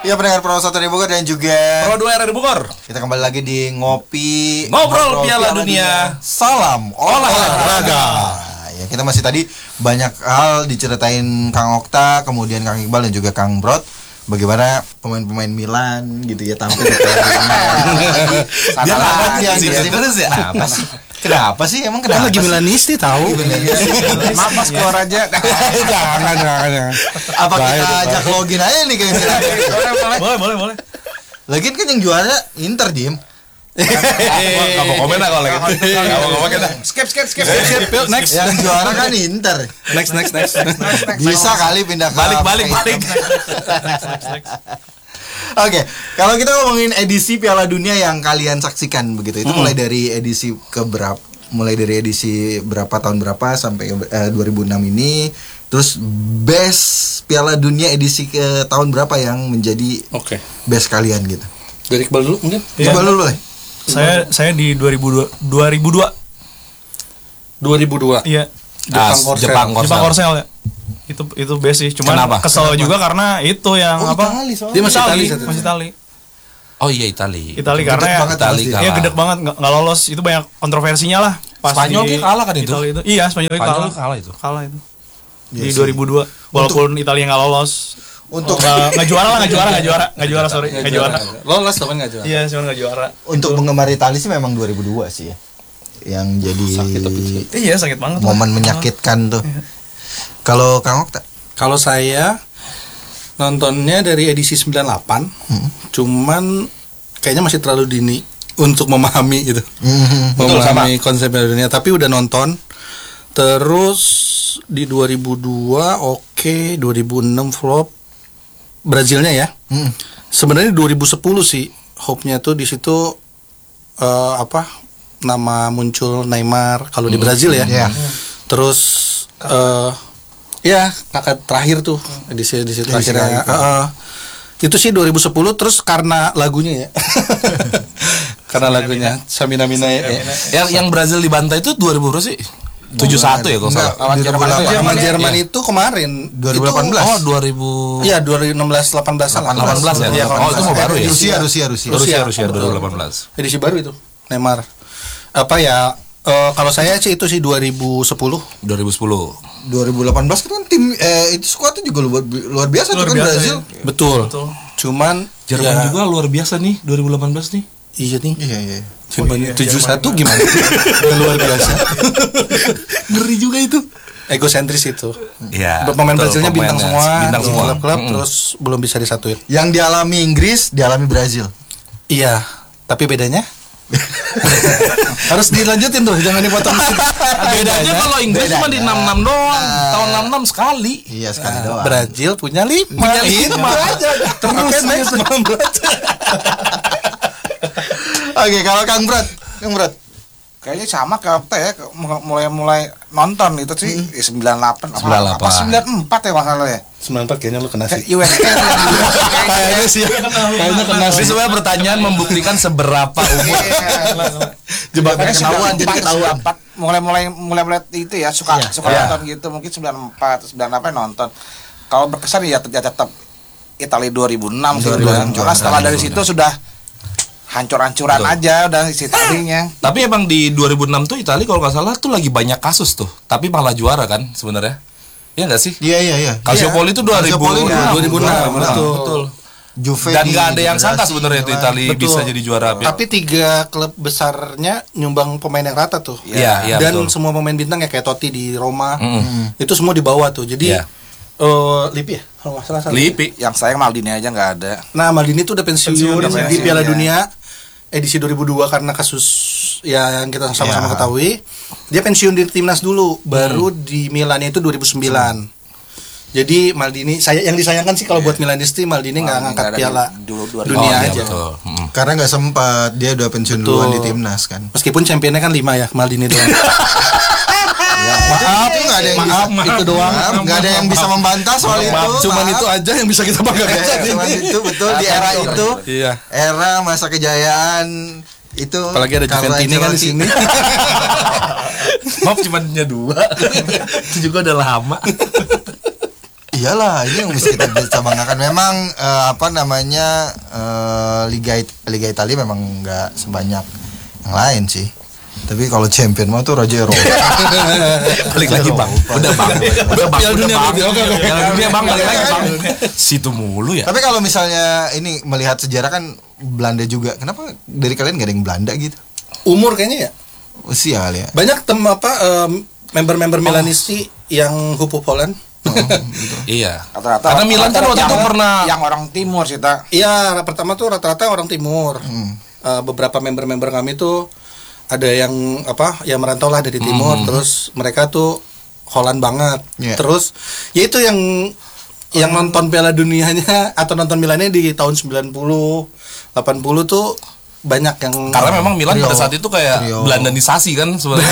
Ya pendengar Pro 1 dari Bogor dan juga Pro 2 dari Bogor. kita kembali lagi di Ngobrol Piala Dunia. Salam olahraga. Ya, kita masih tadi banyak hal diceritain Kang Okta, kemudian Kang Iqbal dan juga Kang Brot. Bagaimana pemain-pemain Milan gitu ya tampil di Piala Dunia. Dia lagi yang terus ya. Kenapa sih? Kenapa sih? Emang kenapa? Lagi Milanisti tahu. Maaf keluar aja. Jangan. Apa kita ajak login aja nih kayak Milan? Boleh. Lagian kan yang juara Inter, Dim. Enggak mau komen lah kalau lagi. Enggak mau komen dah. Skip. Next. Yang juara kan Inter. Next. Bisa kali pindah ke Balik. Oke, kalau kita ngomongin edisi Piala Dunia yang kalian saksikan begitu, itu mulai dari edisi berapa tahun berapa sampai 2006 ini, terus best Piala Dunia edisi ke tahun berapa yang menjadi best kalian gitu. Dari Iqbal dulu mungkin. Coba dulu boleh. Saya di 2002. 2002. Iya. Jepang Korsel ya. Itu best sih. Cuman Kenapa? kesel juga karena itu yang Dia masih Itali. Masih Itali. Oh iya Itali Karena ya Itali iya gedek banget nggak lolos. Itu banyak kontroversinya lah. Pas Spanyol di kalah kan itu? Itali itu. Iya, Spanyol kalah itu. Kalah itu. Di Yes, 2002. Walaupun Italia nggak lolos. Untuk nggak juara, sorry, nggak juara. Lolos tapi enggak juara. Iya, cuma nggak juara. untuk penggemar Itali sih memang 2002 sih ya. Yang jadi Iya, sakit banget. momen menyakitkan tuh. Kalau Kang Okta? Kalau saya nontonnya dari edisi 98, cuman kayaknya masih terlalu dini untuk memahami gitu. Memahami konsep Piala Dunia, tapi udah nonton. Terus di 2002 2006 flop. Brazilnya ya. Sebenarnya 2010 sih hope-nya tuh di situ nama muncul Neymar kalau di Brazil ya. Terus ya kakak terakhir tuh edisi terakhirnya. Itu sih 2010 terus karena lagunya ya. Karena lagunya Samina Mina ya. Yang Brazil dibantai itu 2000 berapa sih? 71 ya kalau salah. Lawan Jerman itu kemarin 2018. Oh 2000. Iya 2016 18 18 ya. Iya, Oh itu mau baru ya. Rusia 2018. Edisi baru itu Neymar. Kalau saya sih itu sih 2010. 2018 kan tim itu skuadnya juga luar biasa tuh kan Brazil. Ya. Betul. Cuman Jerman juga luar biasa nih 2018 nih. Iya nih. Iya. Jerman 71 gimana? Luar biasa. Ngeri juga itu. Egosentris itu. Iya. Pemain Brazilnya bintang semua. Bintang semua. Klub-klub terus belum bisa disatuin. Yang dialami Inggris, dialami Brazil. Iya, tapi bedanya harus dilanjutin tuh, jangan dipotong. Bedanya kalau Inggris cuma di 66 doang. Tahun 66 sekali. Iya sekali doang. Brazil punya 5. Punya 5 aja. Terus next. Oke, kalau Kang Brot. Kayaknya sama kayak apa ya, mulai nonton itu sih 98 apa 94 ya masalahnya. 94 kayaknya lu kena sih. USK Kayaknya sih. Kayaknya kena Ini sih. sebenarnya pertanyaan membuktikan seberapa umur. jebakannya ketahuan, jadi ketahuan. mulai itu ya suka nonton gitu, mungkin 94 98 nonton. Kalau berkesan ya tetap Italia 2006 karena setelah dari situ sudah hancur-hancuran aja udah isi tadinya. Tapi emang di 2006 tuh Italia kalau nggak salah tuh lagi banyak kasus tuh, tapi malah juara kan sebenarnya. Iya nggak sih? Iya. Calciopoli itu 2006. Betul. Juve Dan nggak ada yang 17, sangka sebenarnya itu Italia Betul. bisa jadi juara. Tapi 3 klub besarnya nyumbang pemain yang rata tuh. Iya, Dan betul. semua pemain bintang ya kayak Totti di Roma. Itu semua di bawah tuh. Jadi Iya. Lippi ya kalau nggak salah. Lippi. Yang sayang Maldini aja nggak ada. Nah, Maldini tuh udah pensiun di Piala Dunia edisi 2002 karena kasus yang kita sama-sama ketahui. Dia pensiun di timnas dulu, baru di Milan itu 2009. Jadi Maldini, yang disayangkan sih kalau buat Milanisti, Maldini nggak ngangkat Piala Dunia aja. Betul. Karena nggak sempat, dia udah pensiun duluan di timnas kan. Meskipun championnya kan 5 ya, Maldini doang. Maaf, itu nggak ada yang itu doang. nggak ada yang bisa membantah soal itu. Cuman itu aja yang bisa kita banggakan. Cuman itu betul di era itu. Iya. Era masa kejayaan itu. Apalagi ada Carlo Juventini kan di Ancelotti. sini. Maaf cuma punya 2. Itu juga udah lama. Iyalah, ini yang mesti kita bisa banggakan. Memang apa namanya Liga Italia memang nggak sebanyak yang lain sih. Tapi kalau champion mah tuh Raja Eropa. Balik lagi bang. Udah bang. Piala dunia berarti. Oke. Piala dunia bang balik lagi bang. Situ mulu ya. Tapi kalau misalnya ini melihat sejarah kan Belanda juga. Kenapa dari kalian gak ada yang Belanda gitu? Umur kayaknya ya. Usia kali ya. Banyak member-member Milanisti yang Hupo Poland. Gitu. Iya. Rata-rata Karena Milan kan waktu itu pernah yang orang timur sih tak. Iya, pertama tuh rata-rata orang timur. Beberapa member-member kami tuh ada yang yang merantau lah dari timur, terus mereka tuh Holland banget. Yeah. Terus ya itu yang nonton Piala Dunianya atau nonton Milannya di tahun 90, 80 tuh banyak yang karena memang Milan pada saat itu kayak Belandanisasi kan sebenarnya.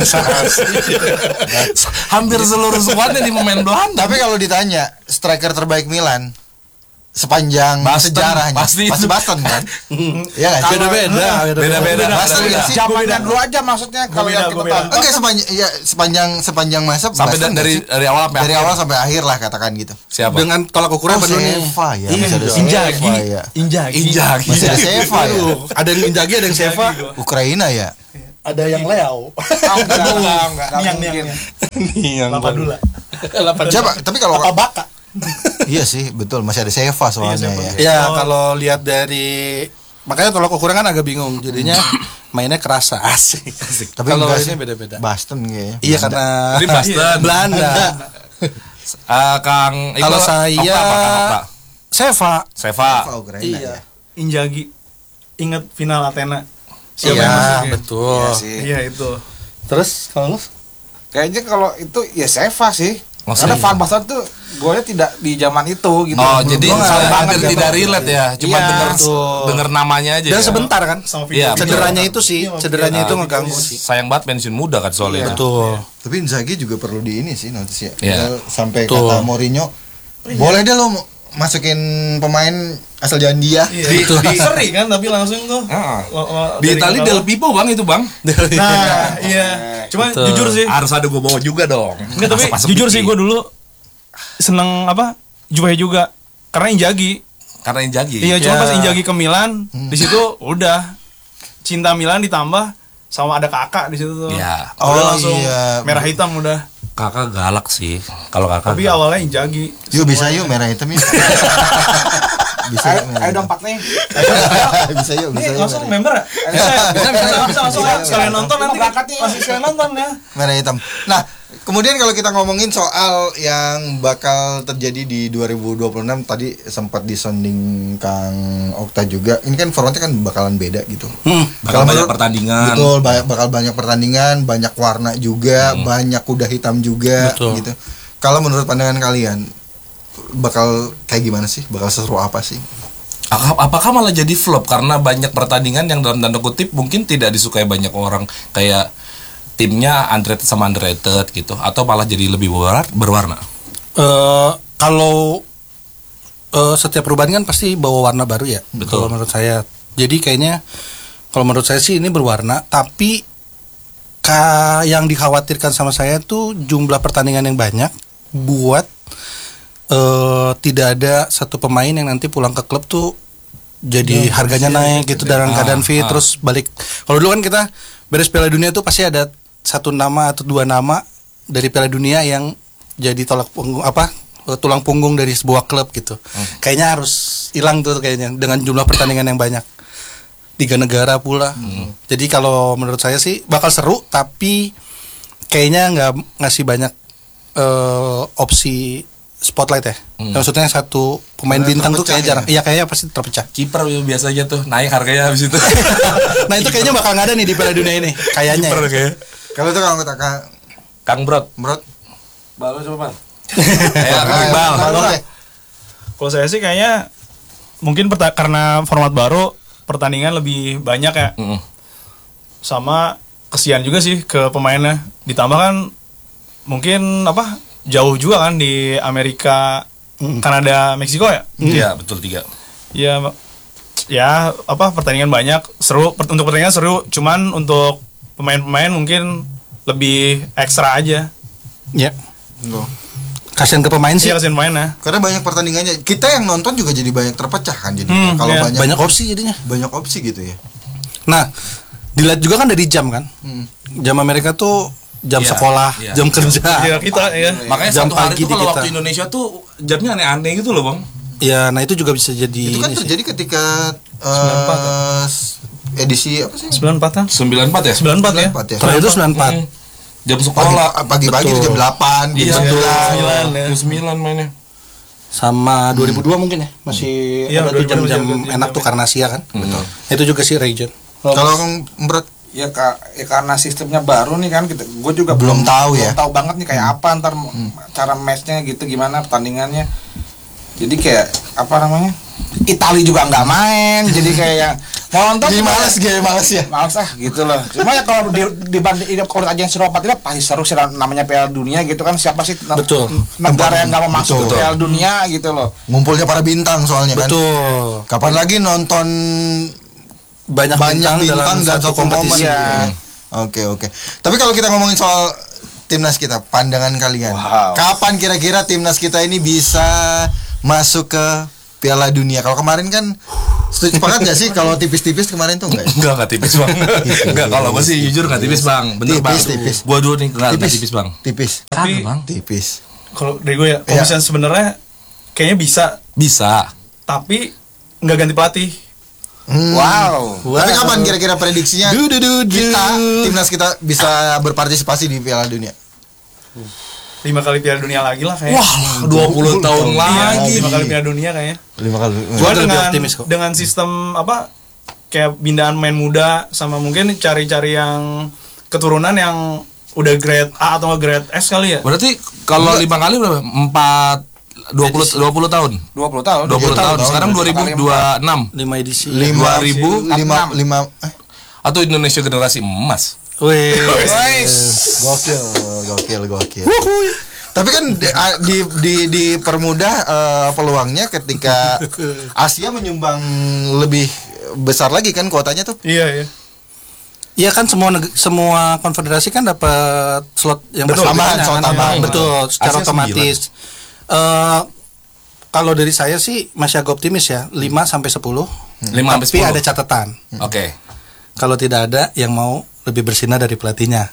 Hampir seluruh skuadnya di pemain Belanda. Tapi kalau ditanya striker terbaik Milan sepanjang Basten, sejarahnya pasti Basten kan? Iya nggak sih? Beda-beda. Basten nggak sih? Zamannya dulu aja maksudnya kalau yang kita tonton. Oke, sepanjang masa Sampai Basten nggak dari sih? awal sampai dari akhir. awal sampai akhir lah katakan gitu. Siapa? dengan tolak ukurnya penuh nih. Seva ya, Iya, masih ada Inzaghi. Seva ya. Inzaghi. Masih ada Seva ya. Ada yang Inzaghi, ada yang Seva, Ukraina ya. ada yang Leo. Enggak Niang. mungkin. Lapadula. Siapa? Tapi kalau Apa Baka? iya sih, betul masih ada Seva soalnya Seva. ya. Ya kalau lihat dari makanya tolak ukurnya kan agak bingung. Jadinya mainnya kerasa asik. Tapi kalau enggak ini sih. beda-beda. Basten kayaknya. Iya karena Jadi Basten. Belanda. Kang Kalau saya Seva. Seva. Ukraina Iya. ya. Inzaghi. Ingat final Athena. Iya, yang masuk ya? betul. Iya sih. Iya itu. Terus kalau lu? Kayaknya kalau itu ya Seva sih. Maksudnya? Karena Van Basten tuh golnya tidak di zaman itu gitu. Oh, jadi Gua nggak saya banget hampir gitu. tidak relate ya. Cuma Iya, denger namanya aja. Dan ya. sebentar kan? Sama Iya, video. Cederanya itu sih, cederanya itu ngeganggu sih. Sayang banget pensiun muda kan soalnya. Betul. Tapi Inzaghi juga perlu di ini sih notice ya. Iya. Sampai Betul. kata Mourinho, boleh deh lo masukin pemain asal Jandia. Di seri kan tapi langsung tuh. Di Itali Del Pipo bang itu bang. Nah, iya. Cuma Betul. jujur sih. Harus ada gue bawa juga dong. Enggak, tapi jujur sih gue dulu seneng Juve juga karena Inzaghi. Karena Inzaghi. Iya, cuma Ya. pas Inzaghi ke Milan, di situ udah cinta Milan ditambah sama ada kakak di situ tuh. Iya. Udah Oh, langsung iya. merah hitam udah. Kakak galak sih. Kalau kakak. Tapi awalnya Inzaghi. Yuk bisa yuk merah hitam yuk. Bisa yuk merah Ayo hitam. dong 4 nih. Bisa yuk, bisa yuk. Langsung merah- member ya? Bisa langsung ya. Sekalian nonton nanti berangkat nih. Masih sekalian nonton ya. merah hitam. Nah, kemudian kalau kita ngomongin soal yang bakal terjadi di 2026 tadi sempat disonding Kang Okta juga. Ini kan formatnya kan bakalan beda gitu. Bakal banyak menurut- pertandingan. Betul, bakal banyak pertandingan, banyak warna juga, banyak kuda hitam juga Betul. gitu. Kalau menurut pandangan kalian bakal kayak gimana sih? Bakal seru apa sih? Apakah malah jadi flop karena banyak pertandingan yang dalam tanda kutip mungkin tidak disukai banyak orang, kayak timnya underrated sama underrated gitu, atau malah jadi lebih berwarna? Kalau setiap perubahan kan pasti bawa warna baru ya. Betul. Kalau menurut saya. Jadi kayaknya kalau menurut saya sih ini berwarna, tapi yang dikhawatirkan sama saya tuh jumlah pertandingan yang banyak buat tidak ada satu pemain yang nanti pulang ke klub tuh jadi harganya naik gitu dalam keadaan fit terus balik. Kalau dulu kan kita beres Piala Dunia tuh pasti ada satu nama atau dua nama dari Piala Dunia yang jadi tulang punggung dari sebuah klub gitu. Kayaknya harus hilang tuh kayaknya dengan jumlah pertandingan yang banyak. 3 negara pula. Jadi kalau menurut saya sih bakal seru tapi kayaknya nggak ngasih banyak opsi spotlight ya. Maksudnya satu pemain bintang tuh kayak jarang. Iya kayaknya pasti terpecah. Kiper biasanya tuh naik harganya habis itu. Nah itu kayaknya bakal nggak ada nih di Piala Dunia ini. Kayaknya. Kiper Ya. kayak. Kalau itu kalau kita Kang Brot. Baru coba, Bang. Kang Iqbal. Kalau saya sih kayaknya mungkin karena format baru pertandingan lebih banyak ya. Sama kesian juga sih ke pemainnya. Ditambah kan mungkin jauh juga kan di Amerika, Kanada, Meksiko ya. Iya, betul 3. Ya pertandingan banyak seru, untuk pertandingan seru, cuman untuk pemain-pemain mungkin lebih ekstra aja. Ya. Kasihan ke pemain sih. Iya kasihan mainnya. Karena banyak pertandingannya. Kita yang nonton juga jadi banyak terpecah kan jadi. Kalau iya. Banyak opsi jadinya. banyak opsi gitu ya. Nah, dilihat juga kan dari jam kan. Jam Amerika tuh jam Iya, sekolah, iya. jam kerja. Iya kita ya. Makanya Jam satu hari pagi itu kalau di waktu kita. Indonesia tuh jamnya aneh-aneh gitu loh bang. Ya, nah itu juga bisa jadi Itu kan ini sih. terjadi ketika 94 edisi apa sih? 94 kan? 94 ya? 94 ya. 94 ya. Terakhir itu 94. Jam sekolah. Pagi-pagi Betul. jam 8, Iya, jam 9. 9 ya. Jam 9 mainnya. Sama 2002 mungkin ya. Masih Iya, ada tuh 2002 jam-jam masih ada enak tuh karena Asia kan. Betul. Itu juga sih region. Kalau Kang Berat Ya, karena sistemnya baru nih kan gue juga Belum tahu ya. belum tahu banget nih kayak apa ntar cara matchnya gitu gimana pertandingannya. Jadi kayak apa namanya? Itali juga nggak main, jadi kayak yang mau nonton jadi cuma- males ya. males gitu loh. Cuma ya kalau dibanding kalau aja yang Eropa tidak pasti seru sih namanya Piala Dunia gitu kan, siapa sih Betul. negara yang nggak mau masuk Betul. ke Piala Dunia gitu loh. Ngumpulnya para bintang soalnya kan. Betul. Kapan lagi nonton Banyak bintang dalam dan satu satu kompetisi. kompetisi. Iya. Oke. Tapi kalau kita ngomongin soal timnas kita, pandangan kalian. Wow. Kapan kira-kira timnas kita ini bisa masuk ke Piala Dunia? Kalau kemarin kan sepakat nggak sih kalau tipis-tipis kemarin tuh enggak ya? Enggak tipis bang. Enggak, kalau gue sih jujur enggak tipis bang. Bener bang. Tipis. Gua dulu nih enggak tipis bang. Tipis. Tapi Bang. Tipis. kalau dari gue ya, kalau Iya. misalnya sebenarnya kayaknya bisa, Bisa. tapi nggak ganti pelatih. Wow. Tapi kapan kira-kira prediksinya kita timnas kita bisa berpartisipasi di Piala Dunia? 5 kali Piala Dunia lagi lah kayaknya. Wah, 20 tahun Iya, lagi. 5 kali Piala Dunia kayaknya. 5 kali. Gua lebih dengan optimis kok. dengan sistem apa kayak pindahan main muda sama mungkin cari-cari yang keturunan yang udah grade A atau nggak grade S kali ya. Berarti kalau 5 kali berapa? 20 tahun. 20 tahun. 20 tahun. Sekarang 2026 5 edisi. 5 atau Indonesia generasi emas. Wih. Gokil. Tapi kan dipermudah peluangnya ketika Asia menyumbang lebih besar lagi kan kuotanya tuh. Iya. Iya kan semua konfederasi kan dapat slot yang Betul, bersama slot tambahan. Betul, secara Asia otomatis. Kalau dari saya sih masih agak optimis ya, 5 sampai 10. 5 sampai 10. Tapi ada catatan. Oke. Kalau tidak ada yang mau lebih bersinar dari pelatihnya.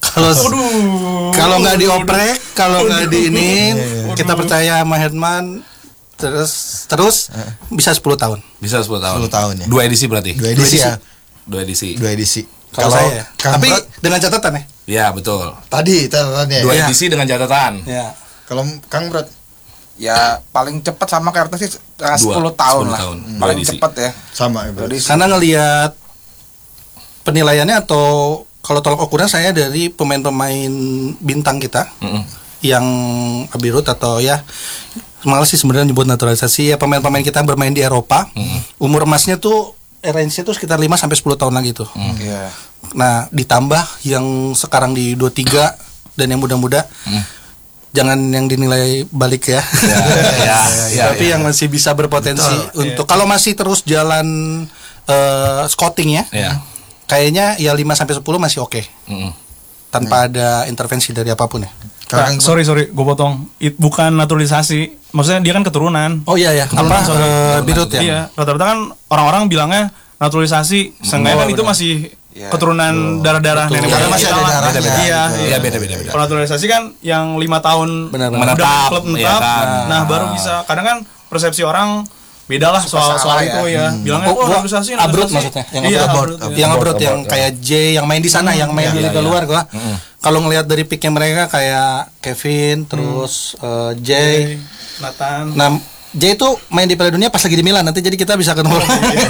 Kalau nggak dioprek, kalau nggak diinin, kita percaya sama Herman terus bisa 10 tahun. Bisa 10 tahun. 10 tahun ya. 2 edisi berarti. 2 edisi ya. 2 edisi. 2 edisi. Kalau saya, Kang tapi Berat, dengan catatan ya. Ya, betul. tadi catatannya. 2 Ya. edisi dengan catatan. Ya. Kalau Kang Berat Ya paling cepat sama kayak sih 10 Dua, tahun 10 lah. tahun. Paling Edisi. cepat ya. sama ya, Berat. Jadi Karena ngelihat penilaiannya atau kalau tolak ukurnya saya dari pemain-pemain bintang kita yang abirut atau ya malas sih sebenarnya nyebut naturalisasi ya, pemain-pemain kita yang bermain di Eropa umur emasnya tuh range-nya tuh sekitar 5 sampai 10 tahun lagi tuh. Iya. Nah, ditambah yang sekarang di 23 dan yang muda-muda. Jangan yang dinilai balik ya. Tapi yang masih bisa berpotensi untuk kalau masih terus jalan scouting ya. Ya. Kayaknya ya 5 sampai 10 masih oke. Tanpa ada intervensi dari apapun ya. Nah, sorry, gue potong. Bukan naturalisasi. Maksudnya dia kan keturunan. Oh iya ya, apa birut ya? Iya, rata-rata kan orang-orang bilangnya naturalisasi. Seenggaknya kan itu masih keturunan darah-darah nenek Karena moyang masih kita ada lah. darahnya. Iya, Iya, beda. Kalau naturalisasi kan yang 5 tahun Benar-benar. udah Menetap, klub iya menetap. kan. Nah, baru bisa. Kadang kan persepsi orang beda lah soal salah itu ya. ya. Bilangnya Oh, naturalisasi. abroad naturalisasi. maksudnya, yang Iya, abroad. abroad, iya. Yang abroad yang kayak J yang main di sana, yang main di liga luar gua. Kalau ngelihat dari picknya mereka kayak Kevin, terus J. Nathan. Nah, J itu main di Piala Dunia pas lagi di Milan, nanti jadi kita bisa ketemu.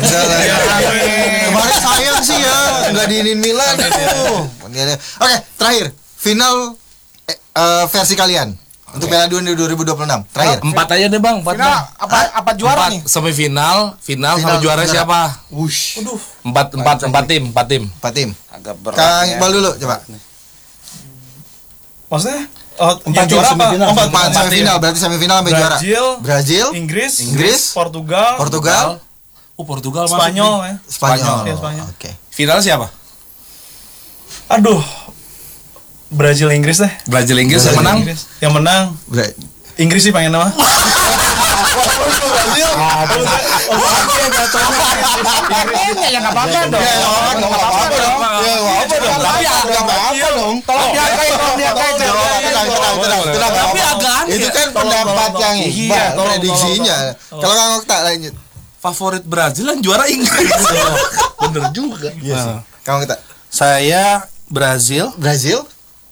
Kemarin sayang sih ya nggak diinin Milan tuh. Oke, terakhir final versi kalian untuk Piala Dunia 2026. Terakhir. 4 aja deh, Bang. 4. Final apa juara nih? Semifinal, final sama juara juara. siapa? Wush. 4 tim. 4 tim. Agak berat. Kang ya. Iqbal dulu coba. Maksudnya? Empat Yang juara tim, apa? semifinal. Empat Semifinal tim. berarti semifinal sampai juara. Brazil, Inggris, Portugal, Portugal masuk Spanyol nih. ya. Spanyol. Iya, Spanyol. Oke. Final siapa? Aduh. Brazil Inggris deh. Brazil Inggris yang menang. Inggris. Yang menang. Inggris sih pengen nama. Kayaknya ya nggak apa-apa dong. Tapi agak apa dong? Tolong dihargai, tolong dihargai. Tenang. Tapi agak aneh. Itu kan pendapat yang Iqbal, prediksinya. Kalau Kang Okta lanjut. Favorit Brazil yang juara Inggris. Bener juga. Kang Okta. Saya Brazil, Brazil,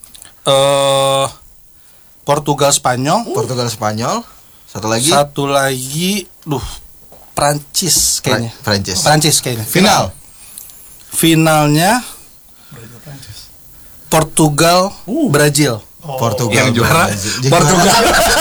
Portugal, Spanyol, Portugal, Spanyol. Satu lagi, Prancis kayaknya. Prancis Kayaknya. Finalnya Portugal, Brazil. Portugal Yang juara Brazil. Portugal.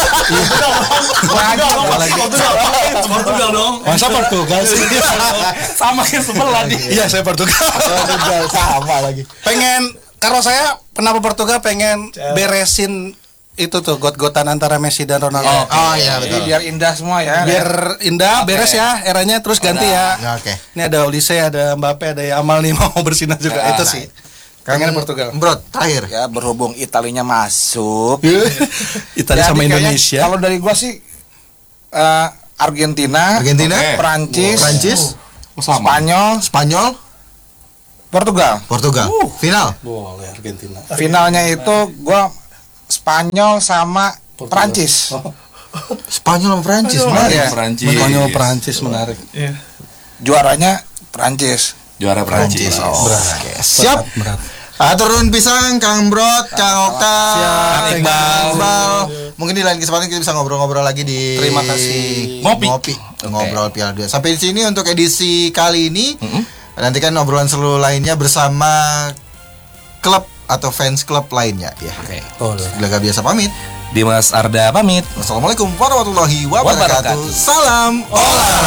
Portugal dong. Masa Portugal sih? Sama kayak sebelah nih. Iya, saya Portugal. Portugal sama lagi. Kalau saya kenapa Portugal pengen beresin itu tuh got-gotan antara Messi dan Ronaldo. Oh iya betul. Biar indah semua ya. Biar indah, beres ya eranya, terus ganti ya. Ya, oke. Ini ada Olise, ada Mbappe, ada Yamal nih mau bersinar juga. Itu sih. Pengen Portugal. Bro, terakhir. Ya berhubung Italinya masuk. Italia sama Jadi kayaknya Indonesia. Kalau dari gua sih Argentina, Oke. Prancis, Sama. Spanyol, Portugal. Final. Boleh Argentina. Finalnya itu gua Spanyol sama Prancis. Spanyol sama Prancis. Benar ya? Prancis. Spanyol Prancis menarik. Iya. Juaranya Prancis. Juara Prancis. Oke, siap. Berat. Turun pisang, Kang Brot, Kang Okta, Siap, Iqbal. Mungkin di lain kesempatan kita bisa ngobrol-ngobrol lagi di Terima kasih. Ngopi. Ngobrol Piala Dunia. Sampai di sini untuk edisi kali ini. Nantikan obrolan seluruh lainnya bersama klub atau fans klub lainnya ya. Oke. Gelaga biasa pamit. Dimas Arda pamit. Wassalamualaikum warahmatullahi wabarakatuh. Salam olahraga.